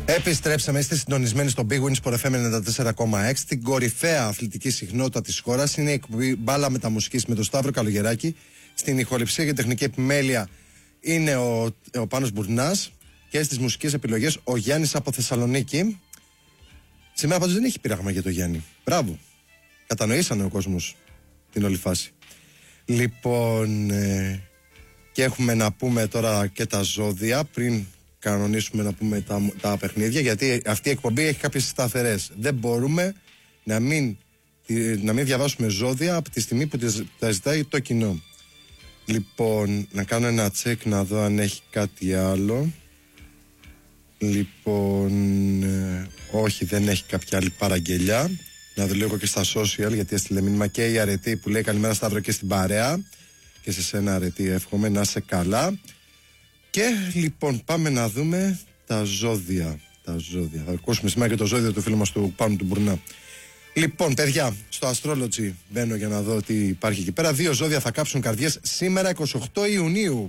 Επιστρέψαμε, είστε συντονισμένοι στο Big Win Sport FM 94,6. Την κορυφαία αθλητική συχνότητα της χώρας είναι η εκπομπή Μπάλα Μεταμουσικής με τον Σταύρο Καλογεράκη. Στην ηχοληψία και τεχνική επιμέλεια είναι ο Πάνος Μπουρνάς και στις μουσικές επιλογές ο Γιάννης από Θεσσαλονίκη. Σήμερα πάντως δεν έχει πείραγμα για το Γιάννη. Μπράβο. Κατανοήσανε ο κόσμος την όλη φάση. Λοιπόν, και έχουμε να πούμε τώρα και τα ζώδια πριν κανονίσουμε να πούμε τα παιχνίδια, γιατί αυτή η εκπομπή έχει κάποιες σταθερές. Δεν μπορούμε να μην διαβάσουμε ζώδια από τη στιγμή που τα ζητάει το κοινό. Λοιπόν, να κάνω ένα τσεκ να δω αν έχει κάτι άλλο. Λοιπόν, όχι, δεν έχει κάποια άλλη παραγγελιά. Να δω λίγο και στα social, γιατί έστειλε μήνυμα και η Αρετή που λέει καλημέρα Σταύρο και στην παρέα. Και σε σένα Αρετή εύχομαι να είσαι καλά. Και λοιπόν πάμε να δούμε τα ζώδια. Θα ακούσουμε σήμερα και το ζώδιο του φίλου μας του Πάνου του Μπουρνά. Λοιπόν παιδιά, στο Astrology μπαίνω για να δω τι υπάρχει εκεί πέρα. 2 ζώδια θα κάψουν καρδιές σήμερα 28 Ιουνίου.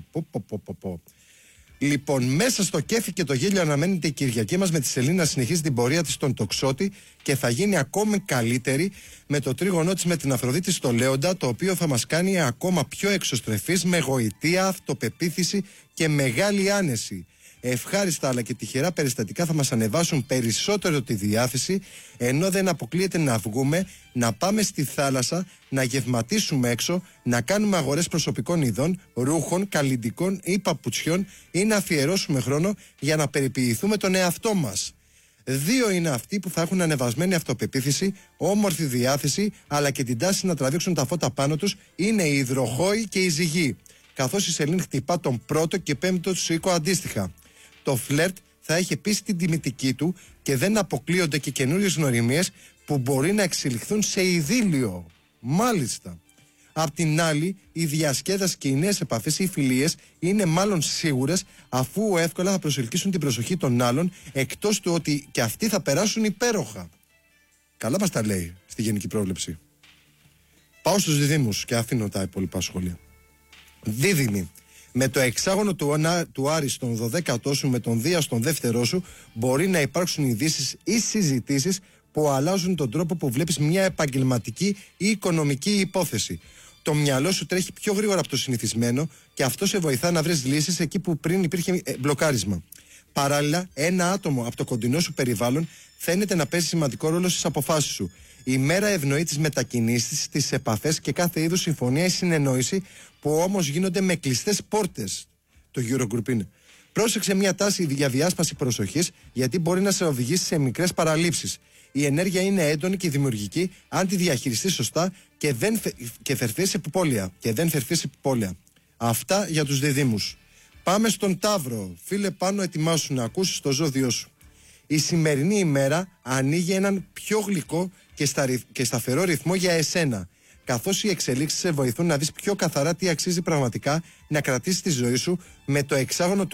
Λοιπόν, μέσα στο κέφι και το γέλιο αναμένεται η Κυριακή μας με τη Σελίνα να συνεχίζει την πορεία της στον Τοξότη και θα γίνει ακόμη καλύτερη με το τρίγωνό της με την Αφροδίτη στο Λέοντα, το οποίο θα μας κάνει ακόμα πιο εξωστρεφείς με γοητεία, αυτοπεποίθηση και μεγάλη άνεση. Ευχάριστα αλλά και τυχερά περιστατικά θα μας ανεβάσουν περισσότερο τη διάθεση, ενώ δεν αποκλείεται να βγούμε, να πάμε στη θάλασσα, να γευματίσουμε έξω, να κάνουμε αγορές προσωπικών ειδών, ρούχων, καλλυντικών ή παπουτσιών ή να αφιερώσουμε χρόνο για να περιποιηθούμε τον εαυτό μας. 2 είναι αυτοί που θα έχουν ανεβασμένη αυτοπεποίθηση, όμορφη διάθεση αλλά και την τάση να τραβήξουν τα φώτα πάνω τους είναι οι υδροχόοι και οι ζυγοί, καθώς η Σελήνη χτυπά τον πρώτο και πέμπτο του οίκο αντίστοιχα. Το φλερτ θα έχει επίσης την τιμητική του και δεν αποκλείονται και καινούριες γνωριμίες που μπορεί να εξελιχθούν σε ειδήλιο. Μάλιστα. Απ' την άλλη, η διασκέδαση και οι νέες επαφές ή οι φιλίες είναι μάλλον σίγουρες, αφού εύκολα θα προσελκύσουν την προσοχή των άλλων, εκτός του ότι και αυτοί θα περάσουν υπέροχα. Καλά μας τα λέει στη γενική πρόβλεψη. Πάω στους διδύμους και αφήνω τα υπόλοιπα σχόλια. Δίδυμοι. Με το εξάγωνο του Άρη στον 12ο σου, με τον Δία στον δεύτερό σου, μπορεί να υπάρξουν ειδήσεις ή συζητήσεις που αλλάζουν τον τρόπο που βλέπεις μια επαγγελματική ή οικονομική υπόθεση. Το μυαλό σου τρέχει πιο γρήγορα από το συνηθισμένο και αυτό σε βοηθά να βρεις λύσεις εκεί που πριν υπήρχε μπλοκάρισμα. Παράλληλα, ένα άτομο από το κοντινό σου περιβάλλον φαίνεται να παίζει σημαντικό ρόλο στις αποφάσεις σου. Η μέρα ευνοεί τις μετακινήσεις, τις επαφές και κάθε είδους συμφωνία ή συνεννόηση που όμως γίνονται με κλειστές πόρτες. Το Eurogroup είναι. Πρόσεξε μια τάση για διάσπαση προσοχής, γιατί μπορεί να σε οδηγήσει σε μικρές παραλήψεις. Η ενέργεια είναι έντονη και δημιουργική αν τη διαχειριστείς σωστά και φερθείς επιπόλαια. Αυτά για τους διδύμους. Πάμε στον Ταύρο. Φίλε Πάνο, ετοιμάσου να ακούσεις το ζώδιό σου. Η σημερινή ημέρα ανοίγει έναν πιο γλυκό και σταθερό ρυθμό για εσένα, καθώς οι εξελίξεις σε βοηθούν να δεις πιο καθαρά τι αξίζει πραγματικά να κρατήσεις τη ζωή σου με το εξάγωνο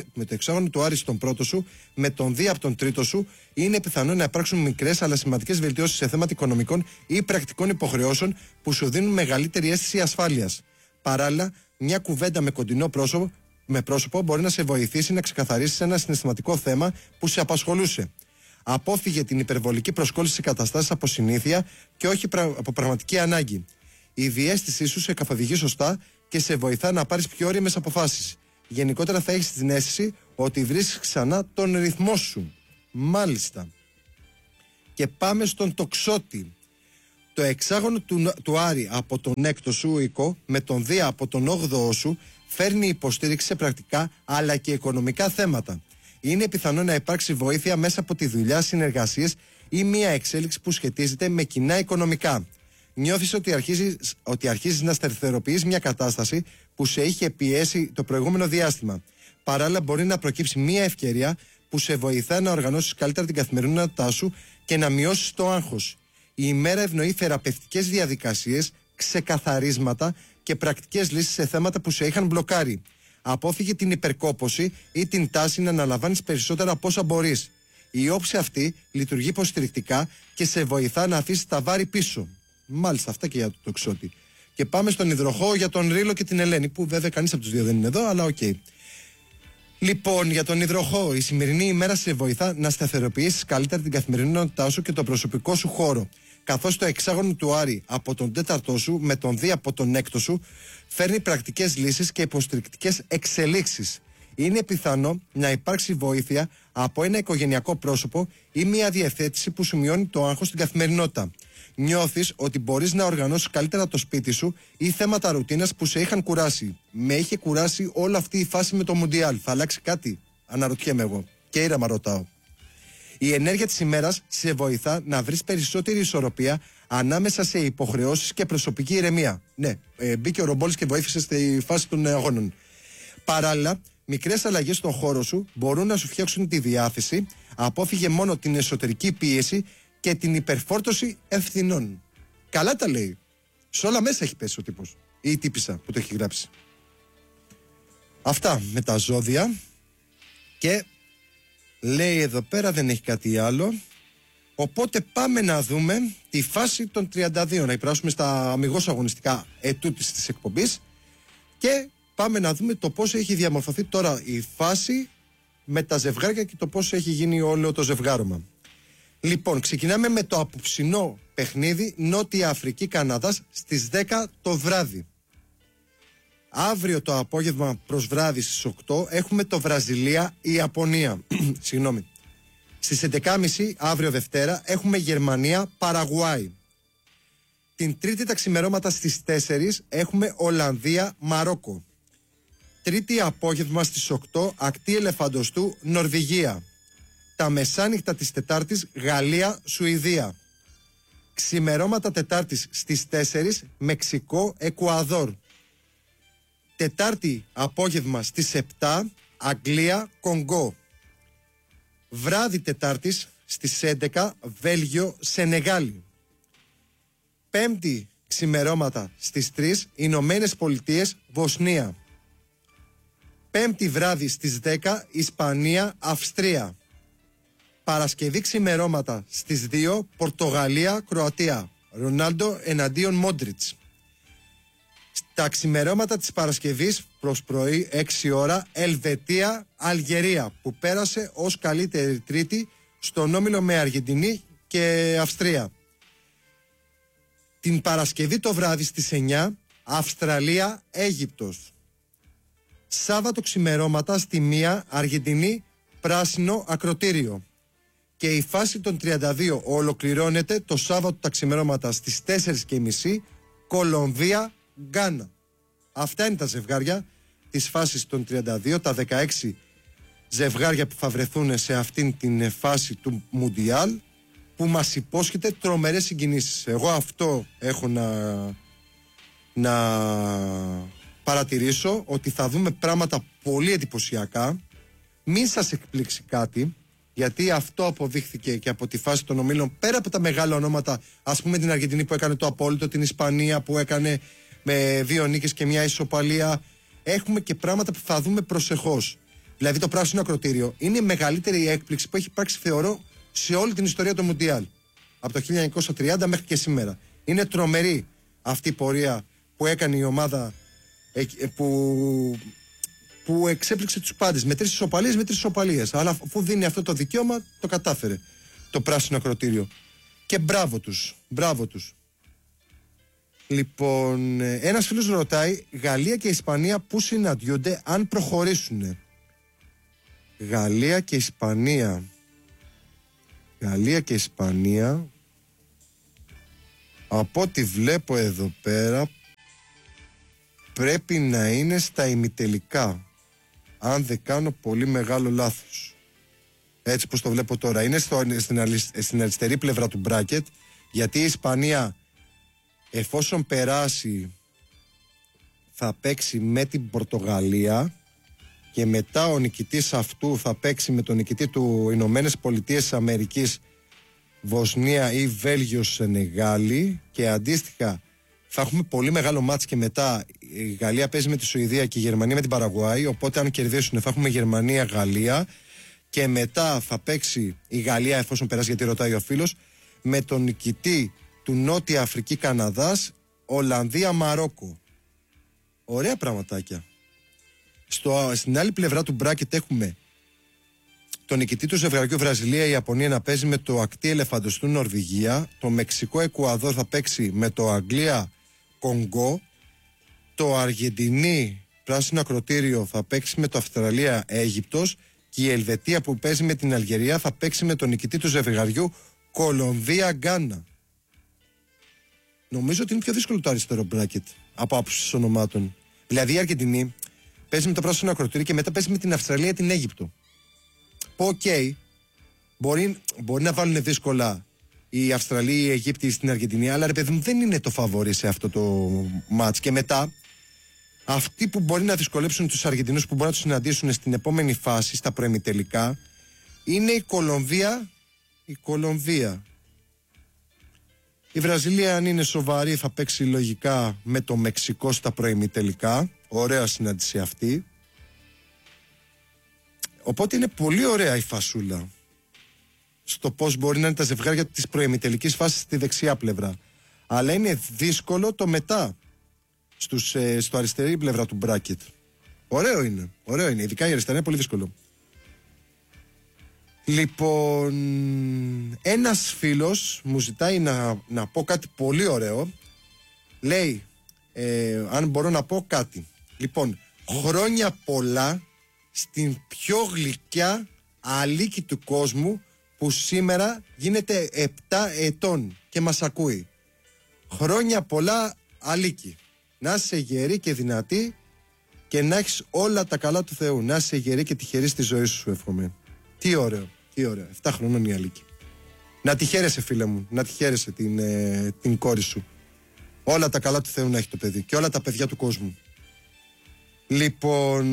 του Άρη στον πρώτο σου, με τον Δία από τον τρίτο σου. Είναι πιθανό να υπάρξουν μικρές αλλά σημαντικές βελτιώσεις σε θέματα οικονομικών ή πρακτικών υποχρεώσεων που σου δίνουν μεγαλύτερη αίσθηση ασφάλειας. Παράλληλα, μια κουβέντα με κοντινό πρόσωπο μπορεί να σε βοηθήσει να ξεκαθαρίσεις ένα συναισθηματικό θέμα που σε απασχολούσε. Απόφυγε την υπερβολική προσκόλληση σε καταστάσεις από συνήθεια και όχι από πραγματική ανάγκη. Η διαίσθησή σου σε καθοδηγεί σωστά και σε βοηθά να πάρεις πιο όριμες αποφάσεις. Γενικότερα θα έχεις την αίσθηση ότι βρίσκεις ξανά τον ρυθμό σου. Μάλιστα. Και πάμε στον Τοξότη. Το εξάγωνο του Άρη από τον έκτο σου οίκο με τον Δία από τον 8ο σου φέρνει υποστήριξη σε πρακτικά αλλά και οικονομικά θέματα. Είναι πιθανό να υπάρξει βοήθεια μέσα από τη δουλειά, συνεργασίες ή μια εξέλιξη που σχετίζεται με κοινά οικονομικά. Νιώθεις ότι αρχίζεις να σταθεροποιείς μια κατάσταση που σε είχε πιέσει το προηγούμενο διάστημα. Παράλληλα, μπορεί να προκύψει μια ευκαιρία που σε βοηθά να οργανώσεις καλύτερα την καθημερινότητά σου και να μειώσεις το άγχος. Η ημέρα ευνοεί θεραπευτικές διαδικασίες, ξεκαθαρίσματα και πρακτικές λύσεις σε θέματα που σε είχαν μπλοκάρει. Απόφυγε την υπερκόπωση ή την τάση να αναλαμβάνεις περισσότερα από όσα μπορείς. Η όψη αυτή λειτουργεί υποστηρικτικά και σε βοηθά να αφήσεις τα βάρη πίσω. Μάλιστα, αυτά και για το Τοξότη. Και πάμε στον υδροχόο για τον Ρήλο και την Ελένη, που βέβαια κανείς από τους δύο δεν είναι εδώ, αλλά οκ. Λοιπόν, για τον υδροχό, η σημερινή ημέρα σε βοηθά να σταθεροποιήσεις καλύτερα την καθημερινότητά σου και το προσωπικό σου χώρο. Καθώς το εξάγωνο του Άρη από τον τέταρτό σου με τον Δία από τον έκτο σου φέρνει πρακτικές λύσεις και υποστηρικτικές εξελίξεις. Είναι πιθανό να υπάρξει βοήθεια από ένα οικογενειακό πρόσωπο ή μια διευθέτηση που σου μειώνει το άγχος στην καθημερινότητα. Νιώθεις ότι μπορείς να οργανώσεις καλύτερα το σπίτι σου ή θέματα ρουτίνας που σε είχαν κουράσει. Με είχε κουράσει όλη αυτή η φάση με το Μουντιάλ. Θα αλλάξει κάτι? Αναρωτιέμαι εγώ. Και ήρεμα ρωτάω. Η ενέργεια της ημέρας σε βοηθά να βρεις περισσότερη ισορροπία ανάμεσα σε υποχρεώσεις και προσωπική ηρεμία. Ναι, μπήκε ο Ρομπόλης και βοήθησε στη φάση των αγώνων. Παράλληλα, μικρές αλλαγές στον χώρο σου μπορούν να σου φτιάξουν τη διάθεση, απόφυγε μόνο την εσωτερική πίεση και την υπερφόρτωση ευθυνών. Καλά τα λέει. Σε όλα μέσα έχει πέσει ο τύπος ή η τύπισσα που το έχει γράψει. Αυτά με τα ζώδια. Και λέει εδώ πέρα δεν έχει κάτι άλλο. Οπότε πάμε να δούμε τη φάση των 32. Να υπεράσουμε στα αμιγώς αγωνιστικά ετούτης της εκπομπής. Και πάμε να δούμε το πώς έχει διαμορφωθεί τώρα η φάση με τα ζευγάρια και το πώς έχει γίνει όλο το ζευγάρωμα. Λοιπόν, ξεκινάμε με το απόψινό παιχνίδι Νότια Αφρική Καναδάς στις 10 το βράδυ. Αύριο το απόγευμα προς βράδυ στις 8 έχουμε το Βραζιλία Ιαπωνία. Συγγνώμη. Στις 11.30 αύριο Δευτέρα έχουμε Γερμανία Παραγουάη. Την Τρίτη τα ξημερώματα στις 4 έχουμε Ολλανδία Μαρόκο. Τρίτη απόγευμα στις 8 ακτή Ελεφαντοστού Νορβηγία. Τα μεσάνυχτα της Τετάρτης Γαλλία Σουηδία. Ξημερώματα Τετάρτης στις 4 Μεξικό Εκουαδόρ. Τετάρτη απόγευμα στις 7 Αγγλία Κονγκό. Βράδυ Τετάρτης στις 11 Βέλγιο Σενεγάλη. Πέμπτη ξημερώματα στις 3 Ηνωμένες Πολιτείες Βοσνία. Πέμπτη βράδυ στις 10 Ισπανία Αυστρία. Παρασκευή ξημερώματα στις 2 Πορτογαλία Κροατία. Ρονάλντο εναντίον Μόντριτς. Στα ξημερώματα της Παρασκευής προς πρωί 6 ώρα Ελβετία Αλγερία που πέρασε ως καλύτερη τρίτη στον όμιλο με Αργεντινή και Αυστρία. Την Παρασκευή το βράδυ στις 9 Αυστραλία Αίγυπτος. Σάββατο ξημερώματα στη 1 Αργεντινή Πράσινο Ακροτήριο. Και η φάση των 32 ολοκληρώνεται το Σάββατο τα ξημερώματα στις 4.30 Κολομβία Γκάνα. Αυτά είναι τα ζευγάρια της φάσης των 32, τα 16 ζευγάρια που θα βρεθούν σε αυτήν την φάση του Μουντιάλ που μας υπόσχεται τρομερές συγκινήσεις. Εγώ αυτό έχω να παρατηρήσω, ότι θα δούμε πράγματα πολύ εντυπωσιακά. Μην σας εκπλήξει κάτι, γιατί αυτό αποδείχθηκε και από τη φάση των ομίλων, πέρα από τα μεγάλα ονόματα, ας πούμε την Αργεντινή που έκανε το απόλυτο, την Ισπανία που έκανε με 2 νίκες και μια ισοπαλία. Έχουμε και πράγματα που θα δούμε προσεχώς. Δηλαδή το Πράσινο Ακροτήριο είναι η μεγαλύτερη έκπληξη που έχει υπάρξει, θεωρώ, σε όλη την ιστορία του Μουντιάλ. Από το 1930 μέχρι και σήμερα. Είναι τρομερή αυτή η πορεία που έκανε η ομάδα που εξέπληξε τους πάντες με 3 ισοπαλίες. Αλλά αφού δίνει αυτό το δικαίωμα, το κατάφερε το Πράσινο Ακροτήριο. Και μπράβο τους. Λοιπόν, ένας φίλος ρωτάει, Γαλλία και Ισπανία που συναντιούνται αν προχωρήσουν? Γαλλία και Ισπανία, από ό,τι βλέπω εδώ πέρα, πρέπει να είναι στα ημιτελικά, αν δεν κάνω πολύ μεγάλο λάθος. Έτσι πως το βλέπω τώρα. Είναι στην αριστερή πλευρά του μπράκετ, γιατί η Ισπανία, εφόσον περάσει, θα παίξει με την Πορτογαλία και μετά ο νικητής αυτού θα παίξει με τον νικητή του Ηνωμένες Πολιτείες Αμερικής, Βοσνία ή Βέλγιο Σενεγάλη, και αντίστοιχα θα έχουμε πολύ μεγάλο μάτς και μετά η Γαλλία παίζει με τη Σουηδία και η Γερμανία με την Παραγουάη, οπότε αν κερδίσουν θα έχουμε Γερμανία-Γαλλία και μετά θα παίξει η Γαλλία, εφόσον περάσει, γιατί ρωτάει ο φίλος, με τον νικητή του Νότια Αφρική Καναδάς, Ολλανδία Μαρόκο. Ωραία πραγματάκια. Στην άλλη πλευρά του μπράκετ έχουμε τον νικητή του ζευγαριού Βραζιλία-Ιαπωνία να παίζει με το ακτή ελεφαντοστού Νορβηγία. Το Μεξικό-Εκουαδόρ θα παίξει με το Αγγλία-Κονγκό. Το Αργεντινή πράσινο ακροτήριο θα παίξει με το Αυστραλία-Αίγυπτος. Και η Ελβετία που παίζει με την Αλγερία θα παίξει με τον νικητή του ζευγαριού Κολομβία-Γκάνα. Νομίζω ότι είναι πιο δύσκολο το αριστερό μπράκετ από άποψη ονομάτων. Δηλαδή η Αργεντινή παίζει με το πράσινο ακροτήριο και μετά παίζει με την Αυστραλία την Αίγυπτο. Οκ, μπορεί να βάλουν δύσκολα οι Αυστραλοί ή οι Αιγύπτιοι στην Αργεντινή, αλλά ρε παιδί μου δεν είναι το φαβορί σε αυτό το μάτς. Και μετά αυτοί που μπορεί να δυσκολέψουν τους Αργεντινούς που μπορεί να τους συναντήσουν στην επόμενη φάση, στα προημιτελικά, είναι η Κολομβία. Η Βραζιλία, αν είναι σοβαρή, θα παίξει λογικά με το Μεξικό στα προημιτελικά. Ωραία συνάντηση αυτή. Οπότε είναι πολύ ωραία η φασούλα στο πώς μπορεί να είναι τα ζευγάρια της προημιτελικής φάσης στη δεξιά πλευρά. Αλλά είναι δύσκολο το μετά στο αριστερή πλευρά του μπράκετ. Ωραίο είναι. Ειδικά η αριστερά είναι πολύ δύσκολο. Λοιπόν, ένας φίλος μου ζητάει να πω κάτι πολύ ωραίο. Λέει, αν μπορώ να πω κάτι. Λοιπόν, χρόνια πολλά στην πιο γλυκιά αλίκη του κόσμου που σήμερα γίνεται 7 ετών και μας ακούει. Χρόνια πολλά αλίκη. Να είσαι γερή και δυνατή και να έχεις όλα τα καλά του Θεού. Να είσαι γερή και τυχερή στη ζωή σου, εύχομαι. Τι ωραίο. 7 χρονών η αλίκη. Να τη χαίρεσαι, φίλε μου. Να τη χαίρεσαι την κόρη σου. Όλα τα καλά του Θεού να έχει το παιδί. Και όλα τα παιδιά του κόσμου. Λοιπόν,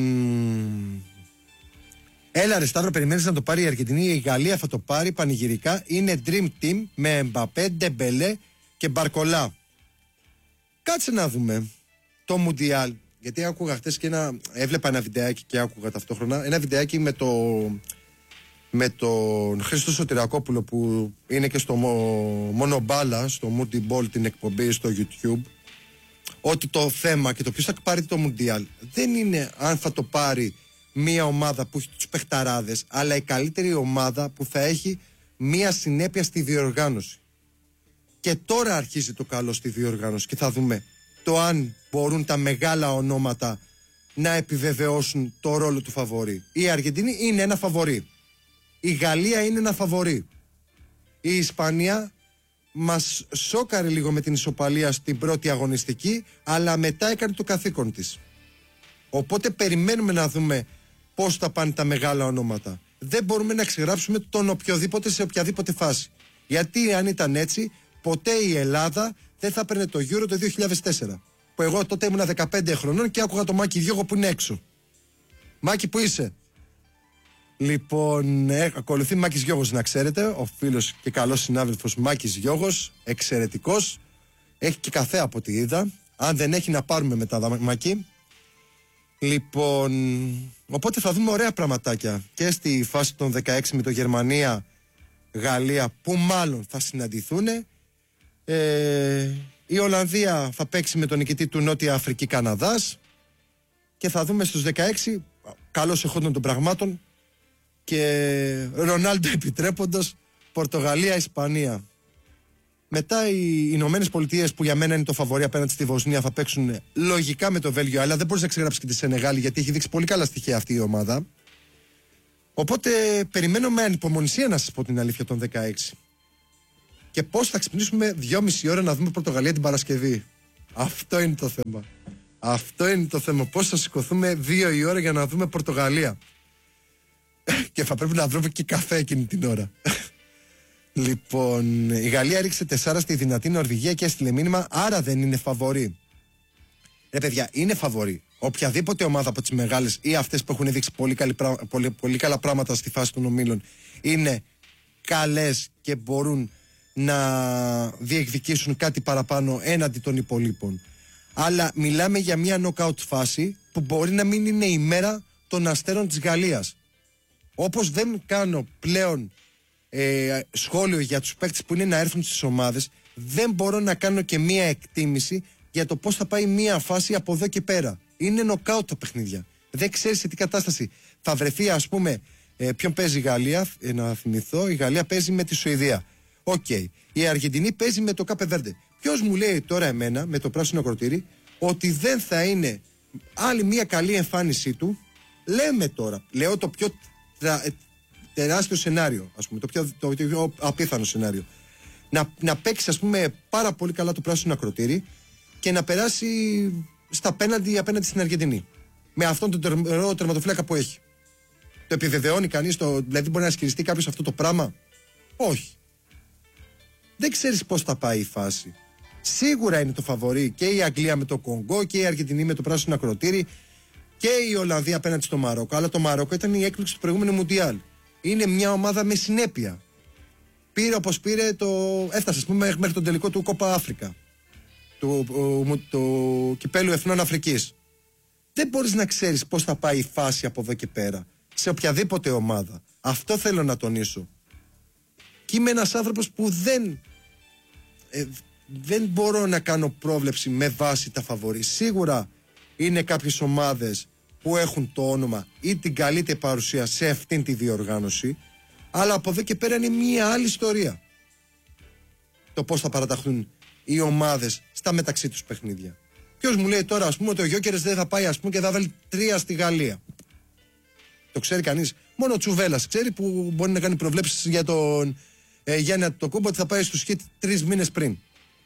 έλα ρε Σταύρο, περιμένεις να το πάρει η Αργεντινή? Η Γαλλία θα το πάρει πανηγυρικά. Είναι Dream Team με Εμπαπέ, Ντεμπελέ και Μπαρκολά. Κάτσε να δούμε το Μουντιάλ. Γιατί άκουγα χτες και έβλεπα ένα βιντεάκι και άκουγα ταυτόχρονα ένα βιντεάκι με τον Χρήστο Σωτηρακόπουλο που είναι και στο Μονομπάλα, στο Multiball την εκπομπή στο YouTube. Ότι το θέμα και το ποιος θα πάρει το Μουντιάλ δεν είναι αν θα το πάρει μια ομάδα που έχει τους παιχταράδες, αλλά η καλύτερη ομάδα που θα έχει μια συνέπεια στη διοργάνωση. Και τώρα αρχίζει το καλό στη διοργάνωση και θα δούμε το αν μπορούν τα μεγάλα ονόματα να επιβεβαιώσουν το ρόλο του φαβορί. Η Αργεντινή είναι ένα φαβορί. Η Γαλλία είναι ένα φαβορί. Η Ισπανία μας σόκαρε λίγο με την ισοπαλία στην πρώτη αγωνιστική, αλλά μετά έκανε το καθήκον της. Οπότε περιμένουμε να δούμε πώς θα πάνε τα μεγάλα ονόματα. Δεν μπορούμε να ξεγράψουμε τον οποιοδήποτε σε οποιαδήποτε φάση. Γιατί αν ήταν έτσι, ποτέ η Ελλάδα δεν θα παίρνε το Euro το 2004. Που εγώ τότε ήμουνα 15 χρονών και άκουγα το Μάκη Διώγο που είναι έξω. Μάκη, που είσαι? Λοιπόν, ακολουθεί Μάκης Γιώγος, να ξέρετε, ο φίλος και καλός συνάδελφος Μάκης Γιώγος, εξαιρετικός. Έχει και καφέ από ό,τι είδα. Αν δεν έχει, να πάρουμε μετά, Μάκη. Λοιπόν, οπότε θα δούμε ωραία πραγματάκια και στη φάση των 16 με το Γερμανία, Γαλλία, που μάλλον θα συναντηθούν. Η Ολλανδία θα παίξει με τον νικητή του Νότια Αφρική Καναδάς και θα δούμε στους 16, καλώς εχόντων των πραγμάτων, και Ρονάλντο επιτρέποντος, Πορτογαλία-Ισπανία. Μετά οι Ηνωμένες Πολιτείες, που για μένα είναι το φαβορί απέναντι στη Βοσνία, θα παίξουν λογικά με το Βέλγιο, αλλά δεν μπορείς να ξεγράψεις και τη Σενεγάλη, γιατί έχει δείξει πολύ καλά στοιχεία αυτή η ομάδα. Οπότε περιμένω με ανυπομονησία, να σας πω την αλήθεια, των 16. Και πώς θα ξυπνήσουμε 2,5 ώρα να δούμε Πορτογαλία την Παρασκευή. Αυτό είναι το θέμα. Αυτό είναι το θέμα. Πώς θα σηκωθούμε 2 η ώρα για να δούμε Πορτογαλία. Και θα πρέπει να βρούμε και καφέ εκείνη την ώρα. Λοιπόν, η Γαλλία ρίξε 4 στη δυνατή Νορβηγία και έστειλε μήνυμα, άρα δεν είναι φαβορί. Ρε παιδιά, είναι φαβορί. Οποιαδήποτε ομάδα από τις μεγάλες ή αυτές που έχουν δείξει πολύ καλά πράγματα στη φάση των ομίλων είναι καλές και μπορούν να διεκδικήσουν κάτι παραπάνω έναντι των υπολείπων. Αλλά μιλάμε για μια knockout φάση που μπορεί να μην είναι η μέρα των αστέρων της Γαλλίας. Όπως δεν κάνω πλέον σχόλιο για τους παίκτες που είναι να έρθουν στις ομάδες, δεν μπορώ να κάνω και μία εκτίμηση για το πώς θα πάει μία φάση από εδώ και πέρα. Είναι νοκάουτ τα παιχνίδια. Δεν ξέρεις σε τι κατάσταση θα βρεθεί, ας πούμε. Ποιον παίζει η Γαλλία, να θυμηθώ, η Γαλλία παίζει με τη Σουηδία. Οκ. Η Αργεντινή παίζει με το Κάπε Βέρντε. Ποιος μου λέει τώρα εμένα, με το πράσινο ακροτήρι, ότι δεν θα είναι άλλη μια καλή εμφάνισή του? Λέμε τώρα, λέω το πιο τεράστιο σενάριο, ας πούμε, το πιο απίθανο σενάριο. Να παίξει, ας πούμε, πάρα πολύ καλά το πράσινο ακροτήρι και να περάσει στα απέναντι στην Αργεντινή. Με αυτόν τον τερματοφύλακα που έχει. Το επιβεβαιώνει κανείς, δηλαδή μπορεί να ισχυριστεί κάποιος αυτό το πράγμα? Όχι. Δεν ξέρεις πώς θα πάει η φάση. Σίγουρα είναι το φαβορί και η Αγγλία με το Κονγκό και η Αργεντινή με το πράσινο ακροτήρι και η Ολλανδία απέναντι στο Μαρόκο. Αλλά το Μαρόκο ήταν η έκπληξη του προηγούμενου Μουντιάλ. Είναι μια ομάδα με συνέπεια. Πήρε όπως πήρε, έφτασε, ας πούμε, μέχρι τον τελικό του Κόπα Αφρικα. Του κυπέλου Εθνών Αφρικής. Δεν μπορείς να ξέρεις πώς θα πάει η φάση από εδώ και πέρα. Σε οποιαδήποτε ομάδα. Αυτό θέλω να τονίσω. Και είμαι ένας άνθρωπος που δεν μπορώ να κάνω πρόβλεψη με βάση τα φαβορί. Σίγουρα είναι κάποιες ομάδες που έχουν το όνομα ή την καλύτερη παρουσία σε αυτήν τη διοργάνωση, αλλά από εδώ και πέρα είναι μια άλλη ιστορία το πώς θα παραταχθούν οι ομάδες στα μεταξύ τους παιχνίδια. Ποιος μου λέει τώρα, ας πούμε, ότι ο Γιόκερες δεν θα πάει, ας πούμε, και θα βάλει 3 στη Γαλλία? Το ξέρει κανείς? Μόνο ο Τσουβέλλας ξέρει, που μπορεί να κάνει προβλέψεις για τον Γιάννη Αντετοκούμπο, ότι θα πάει στους Χιτ 3 μήνες πριν.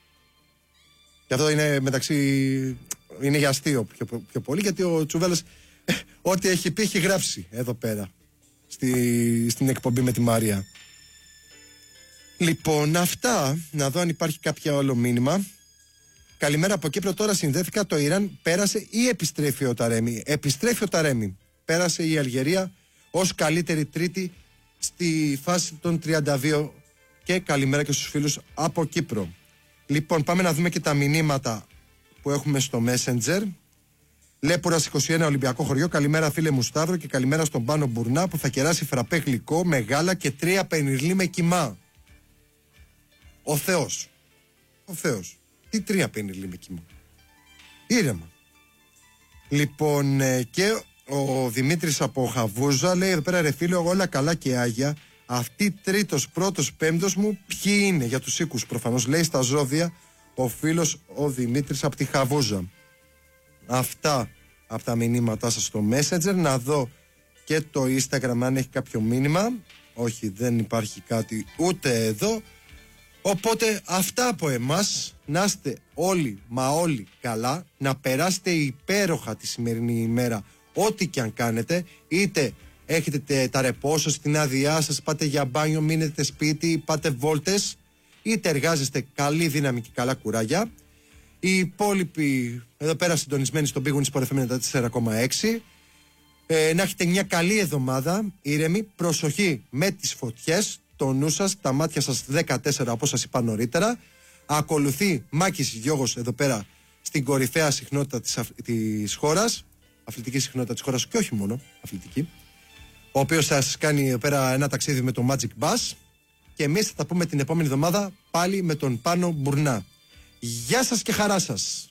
Και αυτό είναι είναι για αστείο πιο πολύ, γιατί ο Τσουβέλλας ό,τι έχει πει έχει γράψει εδώ πέρα στην εκπομπή με τη Μαρία. Λοιπόν, αυτά. Να δω αν υπάρχει κάποιο άλλο μήνυμα. Καλημέρα από Κύπρο. Τώρα συνδέθηκα. Το Ιράν πέρασε ή επιστρέφει ο Ταρέμι? Επιστρέφει ο Ταρέμι. Πέρασε η Αλγερία ως καλύτερη τρίτη στη φάση των 32. Και καλημέρα και στους φίλους από Κύπρο. Λοιπόν, πάμε να δούμε και τα μηνύματα που έχουμε στο Messenger. Λέπουρας 21, Ολυμπιακό χωριό. Καλημέρα, φίλε μου Σταύρο, και καλημέρα στον Πάνο Μπουρνά που θα κεράσει φραπέ γλυκό με γάλα και 3 πενιρλί με κιμά. Ο Θεός. Ο Θεός. Τι 3 πενιρλί με κιμά? Ήρεμα. Λοιπόν, και ο Δημήτρης από Χαβούζα λέει εδώ πέρα, ρε φίλε, όλα καλά και άγια. Αυτή τρίτος, πρώτος, πέμπτος μου, ποιοι είναι? Για τους οίκους προφανώς, λέει, στα ζώδια ο φίλος ο Δημήτρης από τη Χαβούζα. Αυτά από τα μηνύματά σας στο Messenger. Να δω και το Instagram αν έχει κάποιο μήνυμα. Όχι, δεν υπάρχει κάτι ούτε εδώ. Οπότε αυτά από εμάς. Να είστε όλοι μα όλοι καλά. Να περάσετε υπέροχα τη σημερινή ημέρα, ό,τι και αν κάνετε. Είτε έχετε τα ρεπό σας, την άδειά σας, πάτε για μπάνιο, μείνετε σπίτι, πάτε βόλτες, είτε εργάζεστε, καλή δύναμη και καλά κουράγια. Οι υπόλοιποι εδώ πέρα συντονισμένοι στον Big Win Sport FM 94,6. Να έχετε μια καλή εβδομάδα, ήρεμη, προσοχή με τις φωτιές, το νου σας, τα μάτια σας 14 όπως σας είπα νωρίτερα. Ακολουθεί Μάκης Γιώγος εδώ πέρα στην κορυφαία συχνότητα της χώρας, αθλητική συχνότητα της χώρας και όχι μόνο αθλητική, ο οποίος θα σας κάνει εδώ πέρα ένα ταξίδι με το Magic Bus, και εμείς θα τα πούμε την επόμενη εβδομάδα πάλι με τον Πάνο Μπουρνά. Γεια σας και χαρά σας!